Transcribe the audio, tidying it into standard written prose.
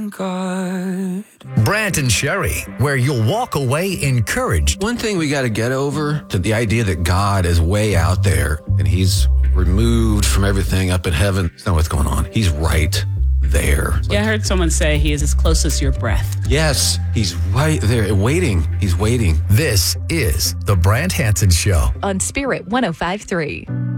God. Brant and Sherry, where you'll walk away encouraged. One thing we got to get over to the idea that God is way out there and he's removed from everything up in heaven. That's not what's going on. He's right there. Yeah, I heard someone say he is as close as your breath. Yes, he's right there waiting. He's waiting. This is The Brant Hansen Show on Spirit 105.3.